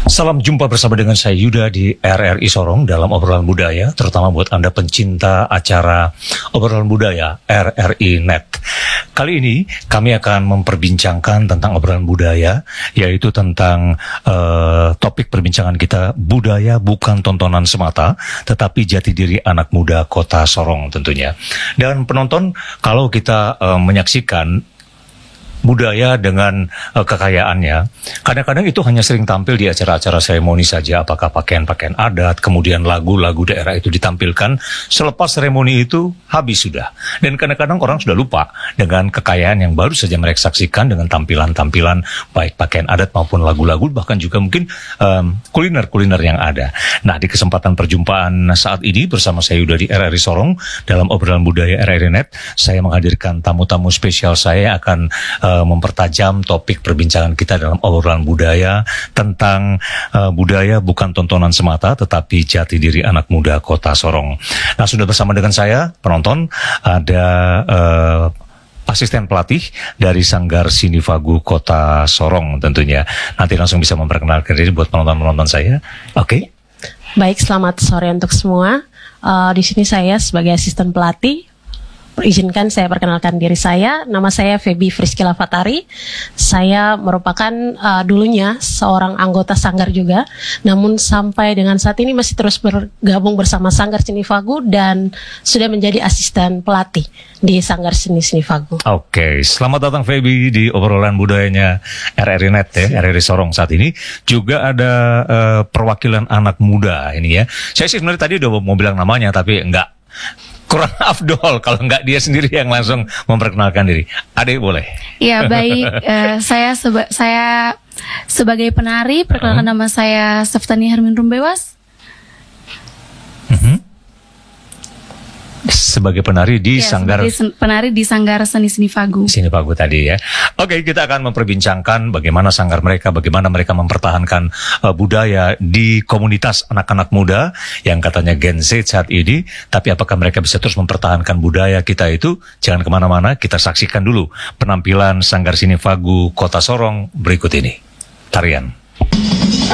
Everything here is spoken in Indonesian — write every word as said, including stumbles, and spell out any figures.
Salam jumpa bersama dengan saya Yuda di R R I Sorong dalam obrolan budaya, terutama buat Anda pencinta acara obrolan budaya R R I Net. Kali ini kami akan memperbincangkan tentang obrolan budaya, yaitu tentang uh, topik perbincangan kita, budaya bukan tontonan semata, tetapi jati diri anak muda kota Sorong tentunya. Dan penonton, kalau kita uh, menyaksikan budaya dengan uh, kekayaannya, kadang-kadang itu hanya sering tampil di acara-acara seremoni saja, apakah pakaian-pakaian adat, kemudian lagu-lagu daerah itu ditampilkan, selepas seremoni itu habis sudah. Dan kadang-kadang orang sudah lupa dengan kekayaan yang baru saja mereka saksikan dengan tampilan-tampilan baik pakaian adat maupun lagu-lagu, bahkan juga mungkin um, kuliner-kuliner yang ada. Nah, di kesempatan perjumpaan saat ini bersama saya Yuda di R R I Sorong dalam obrolan budaya R R I Net, saya menghadirkan tamu-tamu spesial saya yang akan uh, mempertajam topik perbincangan kita dalam obrolan budaya tentang uh, budaya bukan tontonan semata tetapi jati diri anak muda kota Sorong. Nah, sudah bersama dengan saya penonton ada uh, asisten pelatih dari Sanggar Sinifagu Kota Sorong tentunya. Nanti langsung bisa memperkenalkan diri buat penonton-penonton saya. Oke. Okay. Baik, selamat sore untuk semua. Uh, di sini saya sebagai asisten pelatih. Izinkan saya perkenalkan diri saya. Nama saya Feby Friskila Fatari. Saya merupakan uh, dulunya seorang anggota Sanggar juga, namun sampai dengan saat ini masih terus bergabung bersama Sanggar Sinifagu dan sudah menjadi asisten pelatih di Sanggar Seni Sinifagu. Oke, okay. Selamat datang Feby di obrolan budayanya R R I Net ya, R R I Sorong saat ini. Juga ada uh, perwakilan anak muda ini ya. Saya sih sebenarnya tadi udah mau bilang namanya tapi enggak. Kurang afdol kalau nggak dia sendiri yang langsung memperkenalkan diri. Adik boleh? Ya baik, uh, saya seba saya sebagai penari, perkenalkan uh-huh. nama saya Seftani Hermin Rumbewas. Uh-huh. Sebagai penari di ya, Sanggar sen penari di Sanggar Seni Sinifagu. Sinifagu tadi ya. Oke, kita akan memperbincangkan bagaimana sanggar mereka, bagaimana mereka mempertahankan uh, budaya di komunitas anak-anak muda yang katanya Gen Z saat ini. Tapi apakah mereka bisa terus mempertahankan budaya kita itu? Jangan kemana-mana, kita saksikan dulu penampilan Sanggar Sinifagu Kota Sorong berikut ini. Tarian.